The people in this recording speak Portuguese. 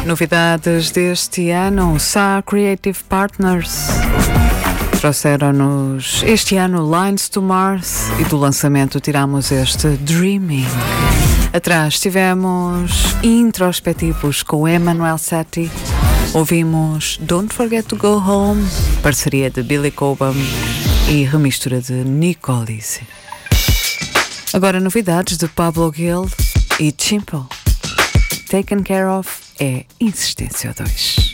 Novidades deste ano, SA Creative Partners trouxeram-nos este ano Lines to Mars e do lançamento tiramos este Dreaming. Atrás tivemos Introspectivos com Emmanuel Satie, ouvimos Don't Forget to Go Home, parceria de Billy Cobham e remistura de Nicole Easy. Agora novidades de Pablo Gil e Chimpo. Taken Care Of é Insistência 2.